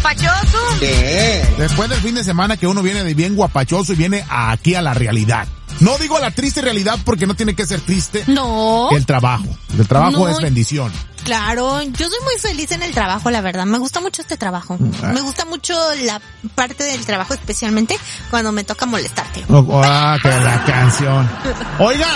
guapachoso. Después del fin de semana que uno viene de bien guapachoso y viene aquí a la realidad. No digo la triste realidad porque no tiene que ser triste. No. El trabajo. El trabajo es bendición. Claro, yo soy muy feliz en el trabajo, la verdad. Me gusta mucho este trabajo. Me gusta mucho la parte del trabajo, especialmente cuando me toca molestarte. Que la canción. Oiga,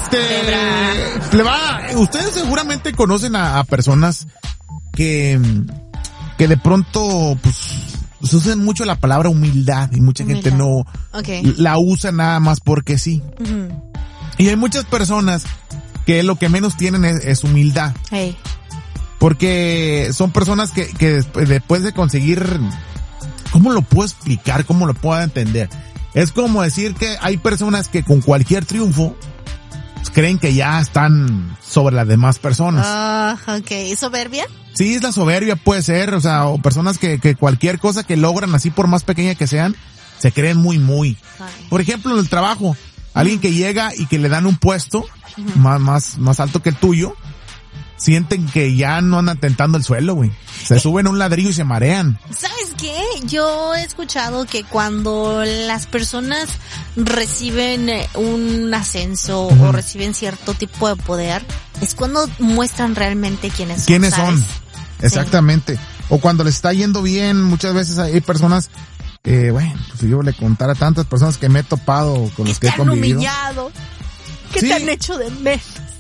ustedes seguramente conocen a personas que de pronto, pues, se usan mucho la palabra humildad y mucha gente no la usa nada más porque sí. Uh-huh. Y hay muchas personas que lo que menos tienen es humildad. Hey. Porque son personas que después de conseguir, ¿cómo lo puedo explicar? ¿Cómo lo puedo entender? Es como decir que hay personas que con cualquier triunfo creen que ya están sobre las demás personas. ¿Soberbia? Sí, es la soberbia, puede ser, o personas que cualquier cosa que logran, así por más pequeña que sean, se creen muy. Por ejemplo, en el trabajo, alguien que llega y que le dan un puesto más alto que el tuyo, sienten que ya no andan tentando el suelo, güey. Se suben a un ladrillo y se marean. ¿Sabes qué? Yo he escuchado que cuando las personas reciben un ascenso o reciben cierto tipo de poder, es cuando muestran realmente quiénes son. ¿Quiénes son? Exactamente. Sí. O cuando les está yendo bien, muchas veces hay personas, pues si yo le contara a tantas personas que me he topado con los que he convivido. Humillado. ¿Qué te han hecho de menos?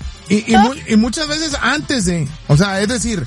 Y muchas veces antes de, es decir,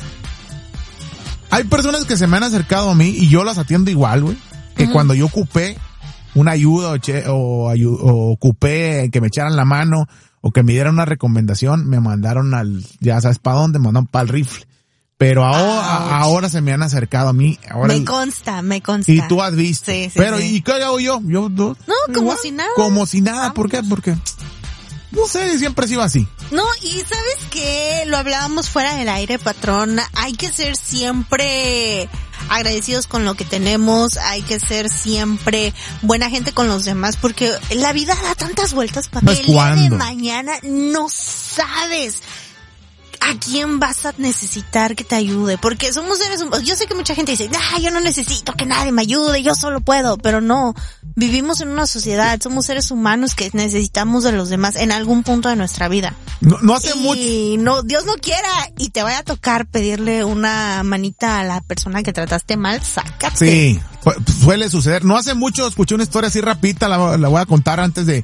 hay personas que se me han acercado a mí y yo las atiendo igual, güey, que cuando yo ocupé una ayuda o ocupé que me echaran la mano o que me dieran una recomendación, me mandaron ya sabes para dónde, me mandaron para el rifle. Pero ahora se me han acercado a mí. Ahora me consta. Y tú has visto. Sí, pero, sí. ¿y qué hago yo? No, como si nada. Como si nada. ¿Por qué? Porque no sé, siempre he sido así. No, y ¿sabes qué? Lo hablábamos fuera del aire, patrón. Hay que ser siempre agradecidos con lo que tenemos. Hay que ser siempre buena gente con los demás. Porque la vida da tantas vueltas, patrón. ¿Pues el día de cuándo? mañana no sabes a quién vas a necesitar que te ayude, porque somos seres humanos. Yo sé que mucha gente dice, yo no necesito que nadie me ayude, yo solo puedo, pero no, vivimos en una sociedad, somos seres humanos que necesitamos de los demás en algún punto de nuestra vida. No hace mucho. Y no, Dios no quiera, y te vaya a tocar pedirle una manita a la persona que trataste mal, sácate. Sí, suele suceder. No hace mucho escuché una historia así rapidita, la voy a contar antes de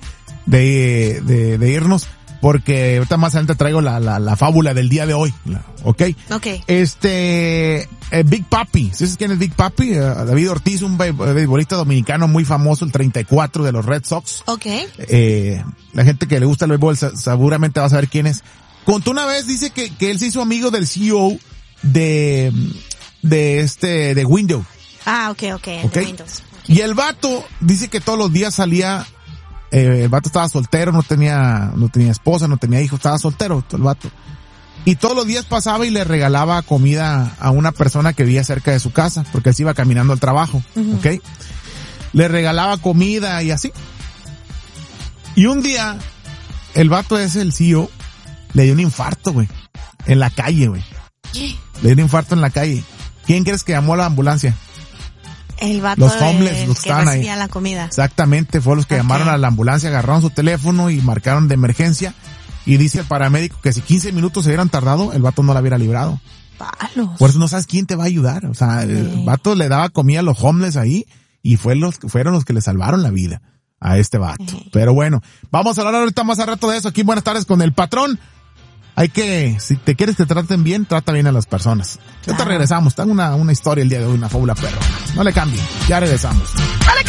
irnos. Porque ahorita más adelante traigo la fábula del día de hoy, ¿ok? Big Papi, ¿sabes quién es Big Papi? David Ortiz, un beisbolista dominicano muy famoso, el 34 de los Red Sox. La gente que le gusta el béisbol seguramente va a saber quién es. Contó una vez, dice que él se hizo amigo del CEO de Windows. De Windows. Y el vato dice que todos los días salía. El vato estaba soltero, no tenía esposa, no tenía hijos, estaba soltero el vato. Y todos los días pasaba y le regalaba comida a una persona que vivía cerca de su casa, porque él se iba caminando al trabajo, ¿ok? Le regalaba comida y así. Y un día, el vato ese, el CEO, le dio un infarto, güey, en la calle, güey. Le dio un infarto en la calle. ¿Quién crees que llamó a la ambulancia? El vato los homeless, los que estaban ahí. La comida. Exactamente, fue los que llamaron a la ambulancia, agarraron su teléfono y marcaron de emergencia. Y dice el paramédico que si 15 minutos se hubieran tardado, el vato no la hubiera librado. Palos. Por eso no sabes quién te va a ayudar. El vato le daba comida a los homeless ahí y fueron los que le salvaron la vida a este vato. Pero bueno, vamos a hablar ahorita más a rato de eso. Aquí Buenas Tardes con el patrón. Si te quieres que te traten bien, trata bien a las personas. Ya te regresamos. Tengo una historia el día de hoy, una fábula perro. No le cambien. Ya regresamos.